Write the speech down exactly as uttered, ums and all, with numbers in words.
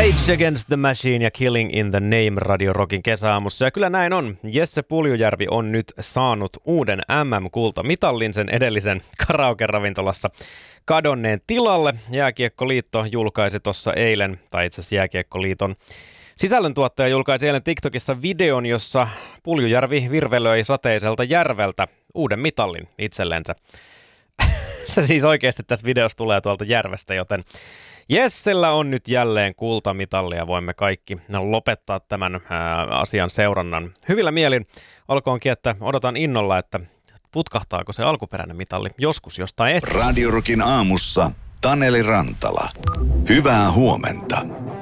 Rage Against the Machine ja Killing in the Name Radio Rockin kesäaamussa. Ja kyllä näin on. Jesse Puljujärvi on nyt saanut uuden M M-kultamitallin sen edellisen karaoke-ravintolassa kadonneen tilalle. Jääkiekkoliitto julkaisi tuossa eilen, tai itse asiassa Jääkiekkoliiton sisällöntuottaja julkaisi eilen TikTokissa videon, jossa Puljujärvi virvelöi sateiselta järveltä uuden mitallin itsellensä. Se siis oikeasti tässä videossa tulee tuolta järvestä, joten Jessellä on nyt jälleen kultamitalli ja voimme kaikki lopettaa tämän ää, asian seurannan hyvillä mielin. Olkoonkin, että odotan innolla, että putkahtaako se alkuperäinen mitalli joskus jostain esiin. Radio Rockin aamussa Taneli Rantala. Hyvää huomenta.